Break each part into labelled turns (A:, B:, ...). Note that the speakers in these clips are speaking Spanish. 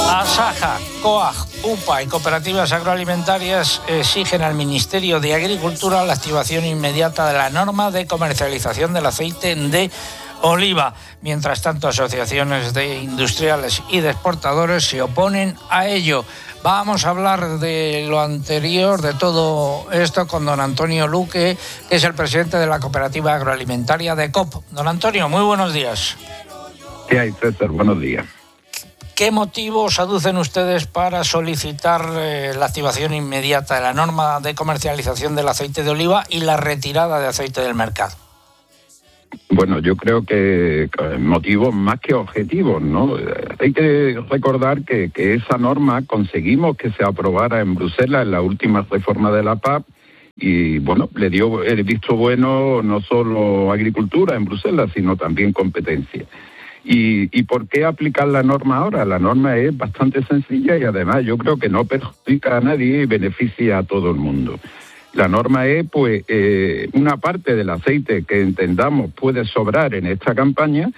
A: Asaja, COAG, UPA y cooperativas agroalimentarias exigen al Ministerio de Agricultura la activación inmediata de la norma de comercialización del aceite de oliva. Mientras tanto, asociaciones de industriales y de exportadores se oponen a ello. Vamos a hablar de lo anterior, de todo esto, con don Antonio Luque, que es el presidente de la cooperativa agroalimentaria de COP. Don Antonio, muy buenos días.
B: ¿Qué hay, César? Buenos días.
A: ¿Qué motivos aducen ustedes para solicitar la activación inmediata de la norma de comercialización del aceite de oliva y la retirada de aceite del mercado?
B: Bueno, yo creo que motivos más que objetivos, ¿no? Hay que recordar que esa norma conseguimos que se aprobara en Bruselas en la última reforma de la PAC y, bueno, le dio el visto bueno no solo agricultura en Bruselas, sino también competencia. ¿Y por qué aplicar la norma ahora? La norma es bastante sencilla y además yo creo que no perjudica a nadie y beneficia a todo el mundo. La norma es, pues, una parte del aceite que entendamos puede sobrar en esta campaña,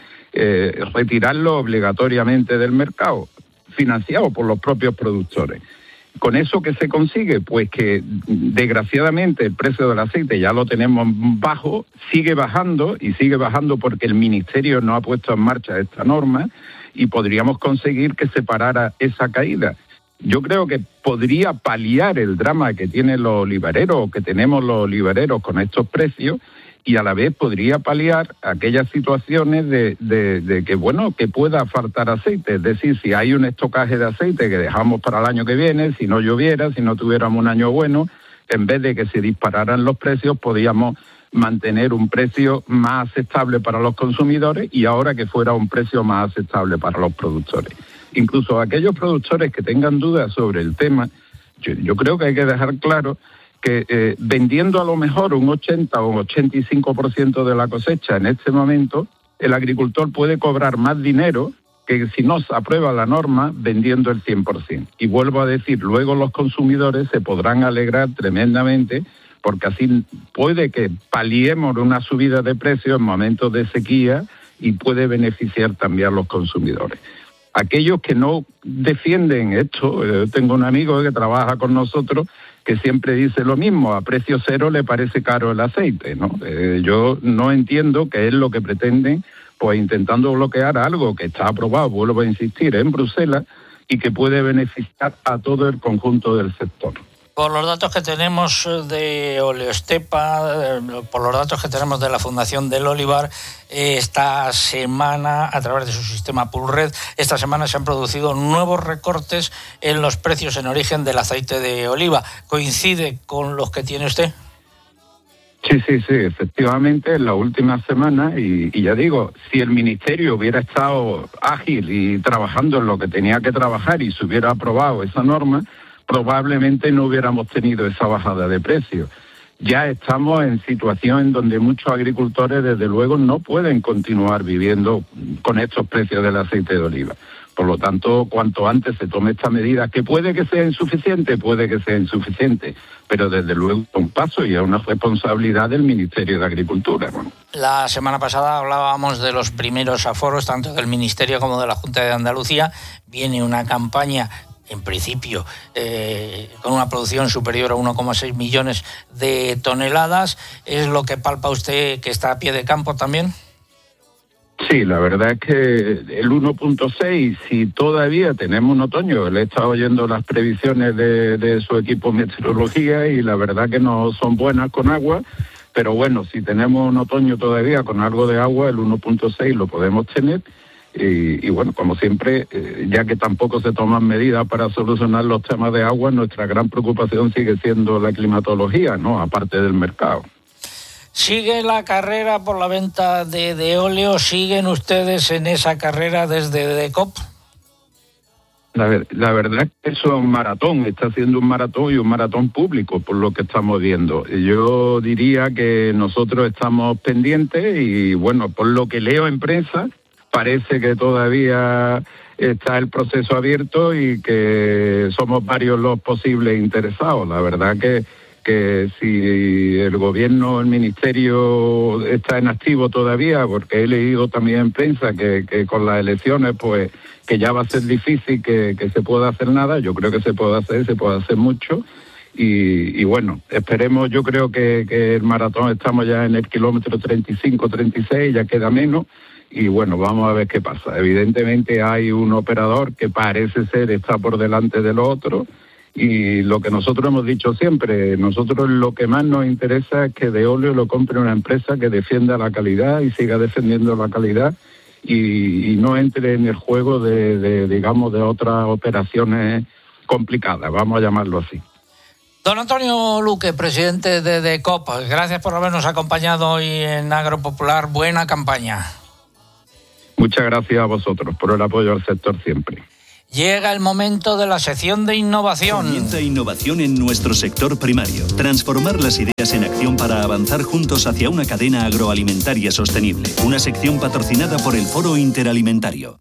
B: retirarlo obligatoriamente del mercado, financiado por los propios productores. ¿Con eso qué se consigue? Pues que, desgraciadamente, el precio del aceite ya lo tenemos bajo, sigue bajando porque el Ministerio no ha puesto en marcha esta norma y podríamos conseguir que se parara esa caída. Yo creo que podría paliar el drama que tienen los olivareros o que tenemos los olivareros con estos precios y a la vez podría paliar aquellas situaciones de que, bueno, que pueda faltar aceite. Es decir, si hay un estocaje de aceite que dejamos para el año que viene, si no lloviera, si no tuviéramos un año bueno, en vez de que se dispararan los precios, podíamos mantener un precio más aceptable para los consumidores y ahora que fuera un precio más aceptable para los productores. Incluso aquellos productores que tengan dudas sobre el tema, yo creo que hay que dejar claro que vendiendo a lo mejor un 80 o un 85% de la cosecha en este momento, el agricultor puede cobrar más dinero que si no se aprueba la norma vendiendo el 100%. Y vuelvo a decir, luego los consumidores se podrán alegrar tremendamente porque así puede que paliemos una subida de precios en momentos de sequía y puede beneficiar también a los consumidores. Aquellos que no defienden esto, tengo un amigo que trabaja con nosotros que siempre dice lo mismo, a precio cero le parece caro el aceite, ¿no? Yo no entiendo qué es lo que pretenden, pues intentando bloquear algo que está aprobado, vuelvo a insistir, en Bruselas y que puede beneficiar a todo el conjunto del sector.
A: Por los datos que tenemos de Oleostepa, por los datos que tenemos de la Fundación del Olivar, esta semana, a través de su sistema Pulred, esta semana se han producido nuevos recortes en los precios en origen del aceite de oliva. ¿Coincide con los que tiene usted?
B: Sí, efectivamente, en la última semana, y ya digo, si el Ministerio hubiera estado ágil y trabajando en lo que tenía que trabajar y se hubiera aprobado esa norma, probablemente no hubiéramos tenido esa bajada de precios. Ya estamos en situación en donde muchos agricultores, desde luego, no pueden continuar viviendo con estos precios del aceite de oliva. Por lo tanto, cuanto antes se tome esta medida, que puede que sea insuficiente, pero desde luego es un paso y es una responsabilidad del Ministerio de Agricultura. Bueno.
A: La semana pasada hablábamos de los primeros aforos, tanto del Ministerio como de la Junta de Andalucía. Viene una campaña, en principio, con una producción superior a 1,6 millones de toneladas. ¿Es lo que palpa usted, que está a pie de campo también?
B: Sí, la verdad es que el 1,6, si todavía tenemos un otoño, le he estado oyendo las previsiones de su equipo de meteorología y la verdad que no son buenas con agua, pero bueno, si tenemos un otoño todavía con algo de agua, el 1,6 lo podemos tener. Y bueno, como siempre, ya que tampoco se toman medidas para solucionar los temas de agua, nuestra gran preocupación sigue siendo la climatología, ¿no? Aparte del mercado.
A: ¿Sigue la carrera por la venta de óleo? ¿Siguen ustedes en esa carrera desde COP?
B: La verdad es que eso es un maratón, está siendo un maratón y un maratón público, por lo que estamos viendo. Yo diría que nosotros estamos pendientes y, bueno, por lo que leo en prensa, parece que todavía está el proceso abierto y que somos varios los posibles interesados. La verdad que que si el gobierno, el ministerio está en activo todavía, porque he leído también en prensa que con las elecciones pues que ya va a ser difícil que se pueda hacer nada. Yo creo que se puede hacer mucho. Y bueno, esperemos. Yo creo que el maratón estamos ya en el kilómetro 35, 36, ya queda menos. Y bueno, vamos a ver qué pasa. Evidentemente hay un operador que parece ser está por delante del otro. Y lo que nosotros hemos dicho siempre, nosotros lo que más nos interesa es que Veolia lo compre una empresa que defienda la calidad y siga defendiendo la calidad y no entre en el juego digamos, de otras operaciones complicadas, vamos a llamarlo así.
A: Don Antonio Luque, presidente de DECOP, gracias por habernos acompañado hoy en Agropopular. Buena campaña.
B: Muchas gracias a vosotros por el apoyo al sector siempre.
A: Llega el momento de la sección de innovación.
C: Comienza innovación en nuestro sector primario. Transformar las ideas en acción para avanzar juntos hacia una cadena agroalimentaria sostenible. Una sección patrocinada por el Foro Interalimentario.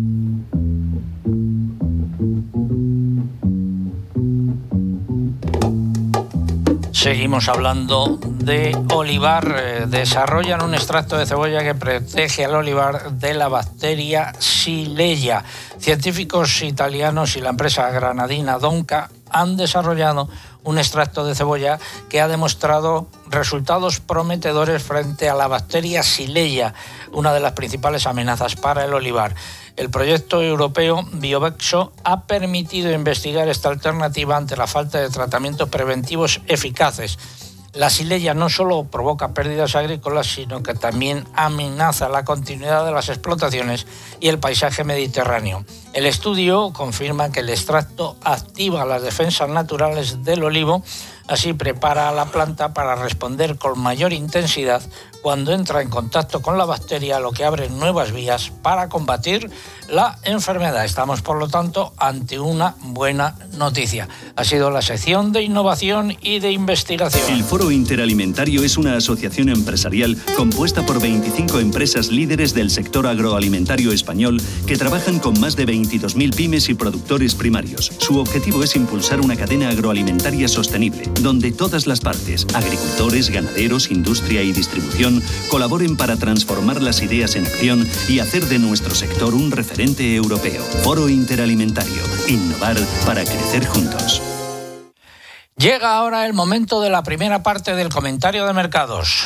A: Seguimos hablando de olivar. Desarrollan un extracto de cebolla que protege al olivar de la bacteria Xylella. Científicos italianos y la empresa granadina Donca han desarrollado un extracto de cebolla que ha demostrado resultados prometedores frente a la bacteria Xylella, una de las principales amenazas para el olivar. El proyecto europeo Biovexo ha permitido investigar esta alternativa ante la falta de tratamientos preventivos eficaces. La Xylella no solo provoca pérdidas agrícolas, sino que también amenaza la continuidad de las explotaciones y el paisaje mediterráneo. El estudio confirma que el extracto activa las defensas naturales del olivo, así prepara a la planta para responder con mayor intensidad cuando entra en contacto con la bacteria, lo que abre nuevas vías para combatir la enfermedad. Estamos, por lo tanto, ante una buena noticia. Ha sido la sección de innovación y de investigación.
C: El Foro Interalimentario es una asociación empresarial compuesta por 25 empresas líderes del sector agroalimentario español que trabajan con más de 22.000 pymes y productores primarios. Su objetivo es impulsar una cadena agroalimentaria sostenible, donde todas las partes, agricultores, ganaderos, industria y distribución, colaboren para transformar las ideas en acción y hacer de nuestro sector un referente europeo. Foro Interalimentario. Innovar para crecer juntos.
A: Llega ahora el momento de la primera parte del comentario de mercados.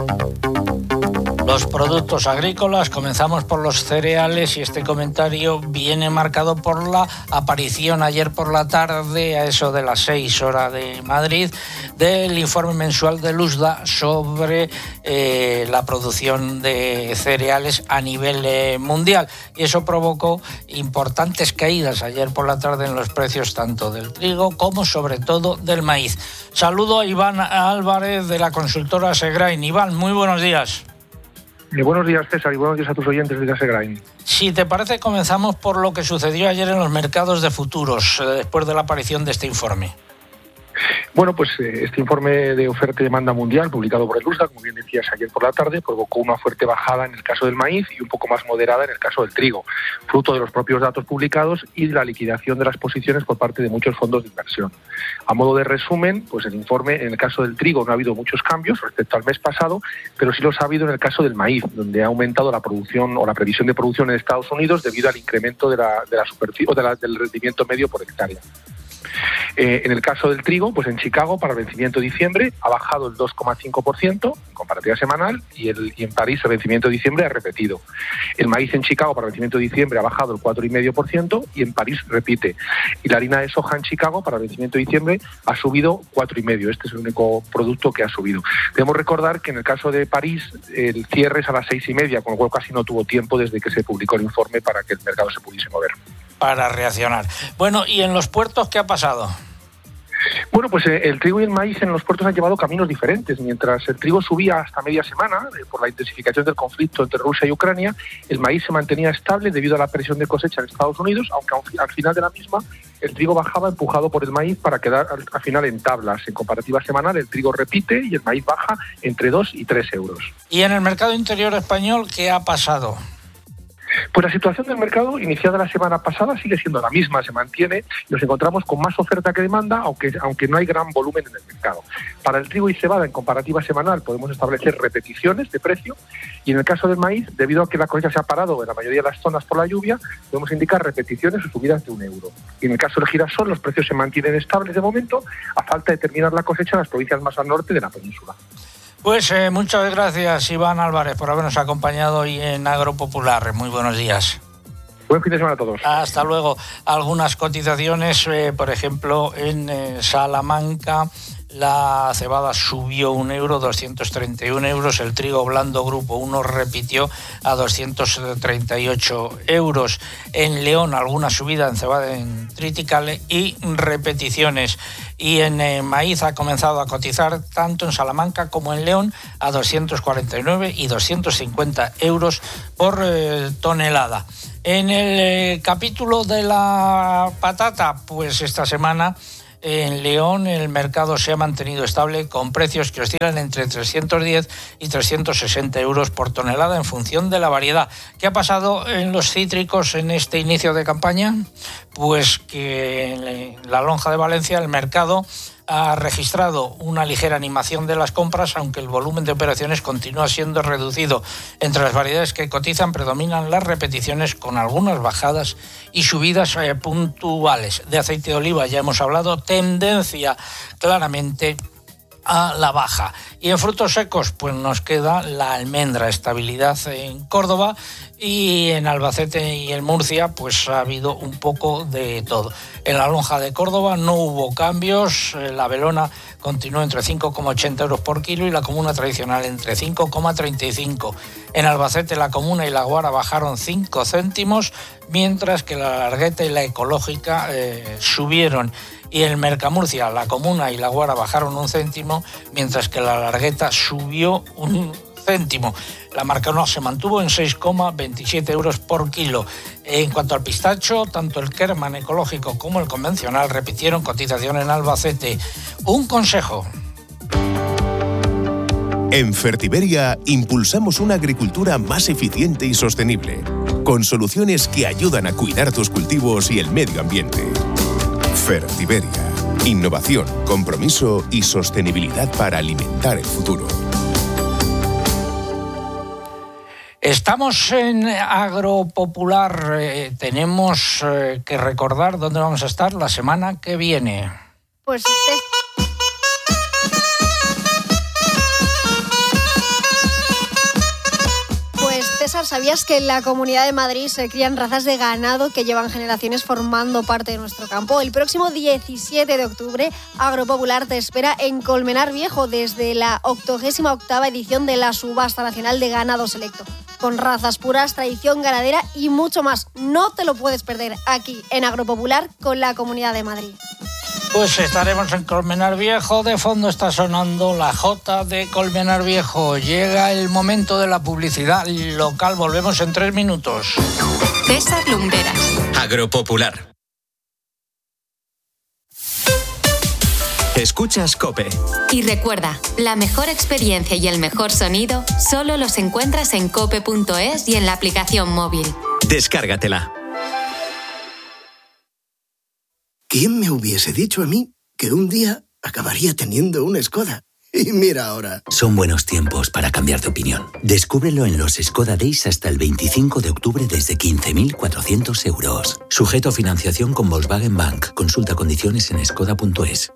A: Los productos agrícolas, comenzamos por los cereales y este comentario viene marcado por la aparición ayer por la tarde, a eso de las 6 horas de Madrid, del informe mensual de USDA sobre la producción de cereales a nivel mundial. Y eso provocó importantes caídas ayer por la tarde en los precios tanto del trigo como sobre todo del maíz. Saludo a Iván Álvarez de la consultora Segrain. Iván, muy buenos días.
D: Buenos días, César, y buenos días a tus oyentes de Segrain.
A: Si te parece, comenzamos por lo que sucedió ayer en los mercados de futuros, después de la aparición de este informe.
D: Bueno, pues este informe de oferta y demanda mundial, publicado por el USDA, como bien decías ayer por la tarde, provocó una fuerte bajada en el caso del maíz y un poco más moderada en el caso del trigo, fruto de los propios datos publicados y de la liquidación de las posiciones por parte de muchos fondos de inversión. A modo de resumen, pues el informe, en el caso del trigo no ha habido muchos cambios respecto al mes pasado, pero sí los ha habido en el caso del maíz, donde ha aumentado la producción o la previsión de producción en Estados Unidos debido al incremento de la superficie o del rendimiento medio por hectárea. En el caso del trigo, pues en Chicago para el vencimiento de diciembre ha bajado el 2,5% en comparativa semanal y en París el vencimiento de diciembre ha repetido. El maíz en Chicago para el vencimiento de diciembre ha bajado el 4,5% y en París repite. Y la harina de soja en Chicago para el vencimiento de diciembre ha subido 4,5%. Este es el único producto que ha subido. Debemos recordar que en el caso de París el cierre es a las 6:30, con lo cual casi no tuvo tiempo desde que se publicó el informe para que el mercado se pudiese mover.
A: Para reaccionar. Bueno, ¿y en los puertos qué ha pasado?
D: Bueno, pues el trigo y el maíz en los puertos han llevado caminos diferentes. Mientras el trigo subía hasta media semana por la intensificación del conflicto entre Rusia y Ucrania, el maíz se mantenía estable debido a la presión de cosecha en Estados Unidos, aunque al final de la misma el trigo bajaba empujado por el maíz para quedar al final en tablas. En comparativa semanal el trigo repite y el maíz baja entre 2 y 3 euros.
A: ¿Y en el mercado interior español qué ha pasado?
D: Pues la situación del mercado iniciada la semana pasada sigue siendo la misma, se mantiene. Nos encontramos con más oferta que demanda, aunque no hay gran volumen en el mercado. Para el trigo y cebada, en comparativa semanal, podemos establecer repeticiones de precio, y en el caso del maíz, debido a que la cosecha se ha parado en la mayoría de las zonas por la lluvia, podemos indicar repeticiones o subidas de €1. Y en el caso del girasol, los precios se mantienen estables de momento, a falta de terminar la cosecha en las provincias más al norte de la península.
A: Pues muchas gracias, Iván Álvarez, por habernos acompañado hoy en Agropopular. Muy buenos días.
D: Buen fin de semana a todos.
A: Hasta luego. Algunas cotizaciones, por ejemplo, en Salamanca la cebada subió €1, 231 €. El trigo blando grupo 1 repitió a 238 €. En León alguna subida en cebada en triticale y repeticiones. Y en maíz ha comenzado a cotizar tanto en Salamanca como en León a 249 y 250 € por tonelada. En el capítulo de la patata, pues esta semana en León el mercado se ha mantenido estable con precios que oscilan entre 310 y 360 € por tonelada en función de la variedad. ¿Qué ha pasado en los cítricos en este inicio de campaña? Pues que en la lonja de Valencia el mercado ha registrado una ligera animación de las compras, aunque el volumen de operaciones continúa siendo reducido. Entre las variedades que cotizan predominan las repeticiones con algunas bajadas y subidas puntuales. De aceite de oliva ya hemos hablado, tendencia claramente a la baja. Y en frutos secos pues nos queda la almendra, estabilidad en Córdoba, y en Albacete y en Murcia pues ha habido un poco de todo. En la lonja de Córdoba no hubo cambios, la velona continuó entre 5,80 € por kilo y la comuna tradicional entre 5,35. En Albacete la comuna y la guara bajaron 5 céntimos, mientras que la largueta y la ecológica subieron. Y en Mercamurcia la comuna y la guara bajaron 1 céntimo, mientras que la largueta subió 1 céntimo. La Marcanó se mantuvo en 6,27 € por kilo. En cuanto al pistacho, tanto el Kerman ecológico como el convencional repitieron cotización en Albacete. Un consejo.
E: En Fertiberia impulsamos una agricultura más eficiente y sostenible, con soluciones que ayudan a cuidar tus cultivos y el medio ambiente. Fertiberia. Innovación, compromiso y sostenibilidad para alimentar el futuro.
A: Estamos en Agropopular. Tenemos que recordar dónde vamos a estar la semana que viene.
F: Pues César, ¿sabías que en la Comunidad de Madrid se crían razas de ganado que llevan generaciones formando parte de nuestro campo? El próximo 17 de octubre, Agropopular te espera en Colmenar Viejo desde la 88ª edición de la Subasta Nacional de Ganado Selecto, con razas puras, tradición ganadera y mucho más. No te lo puedes perder aquí en Agropopular con la Comunidad de Madrid.
A: Pues estaremos en Colmenar Viejo. De fondo está sonando la Jota de Colmenar Viejo. Llega el momento de la publicidad local. Volvemos en 3 minutos.
G: César Lumbreras.
C: Agropopular. Escuchas COPE.
G: Y recuerda, la mejor experiencia y el mejor sonido solo los encuentras en cope.es y en la aplicación móvil.
C: Descárgatela.
H: ¿Quién me hubiese dicho a mí que un día acabaría teniendo una Skoda? Y mira ahora.
I: Son buenos tiempos para cambiar de opinión. Descúbrelo en los Skoda Days hasta el 25 de octubre desde 15.400 €. Sujeto a financiación con Volkswagen Bank. Consulta condiciones en skoda.es.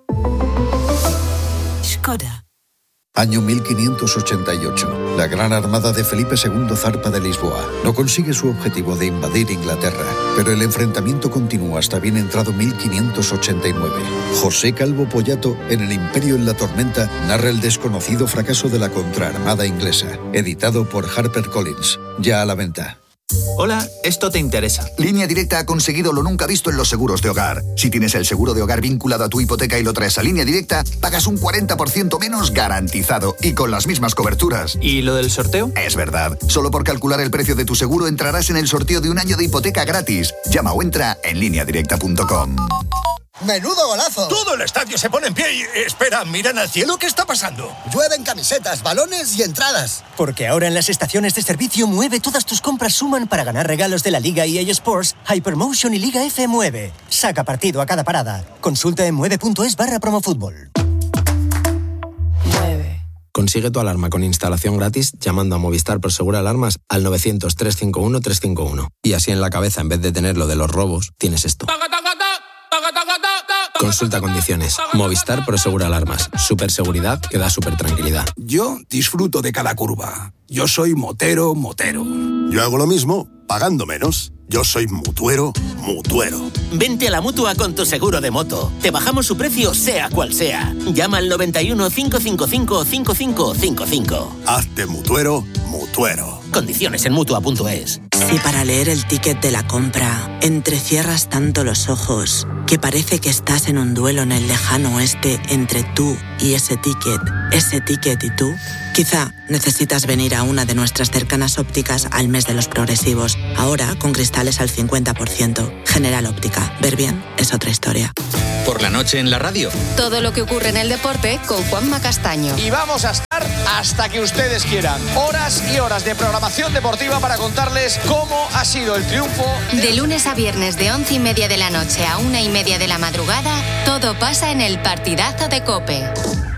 H: Skoda. Año 1588. La gran armada de Felipe II zarpa de Lisboa. No consigue su objetivo de invadir Inglaterra, pero el enfrentamiento continúa hasta bien entrado 1589. José Calvo Pollato, en El Imperio en la Tormenta, narra el desconocido fracaso de la contraarmada inglesa. Editado por HarperCollins. Ya a la venta.
J: Hola, esto te interesa.
K: Línea Directa ha conseguido lo nunca visto en los seguros de hogar. Si tienes el seguro de hogar vinculado a tu hipoteca y lo traes a Línea Directa, pagas un 40% menos garantizado y con las mismas coberturas.
J: ¿Y lo del sorteo?
K: Es verdad. Solo por calcular el precio de tu seguro entrarás en el sorteo de un año de hipoteca gratis. Llama o entra en lineadirecta.com.
L: ¡Menudo golazo!
M: Todo el estadio se pone en pie y... Espera, miran al cielo, ¿qué está pasando?
L: Llueven camisetas, balones y entradas.
N: Porque ahora en las estaciones de servicio Mueve todas tus compras suman para ganar regalos de la Liga EA Sports, Hypermotion y Liga F Mueve. Saca partido a cada parada. Consulta en mueve.es/promofútbol.
O: Consigue tu alarma con instalación gratis llamando a Movistar Prosegur Alarmas al 900-351-351. Y así en la cabeza, en vez de tener lo de los robos, tienes esto. Consulta condiciones. Movistar Prosegur Alarmas. Superseguridad que da super tranquilidad.
P: Yo disfruto de cada curva. Yo soy motero. Yo hago lo mismo, pagando menos. Yo soy mutuero.
Q: Vente a la Mutua con tu seguro de moto. Te bajamos su precio sea cual sea. Llama al 91 555 5555.
P: Hazte mutuero.
Q: Condiciones en Mutua.es.
R: Si para leer el ticket de la compra entrecierras tanto los ojos que parece que estás en un duelo en el lejano oeste entre tú y ese ticket y tú, quizá necesitas venir a una de nuestras cercanas ópticas al mes de los progresivos. Ahora con cristales al 50%. General Óptica. Ver bien es otra historia.
S: Por la noche en la radio.
G: Todo lo que ocurre en el deporte con Juanma Castaño.
T: Y vamos a estar hasta que ustedes quieran. Horas y horas de programación deportiva para contarles cómo ha sido el triunfo.
G: De lunes a viernes de 11:30 de la noche a 1:30 de la madrugada, todo pasa en el partidazo de COPE.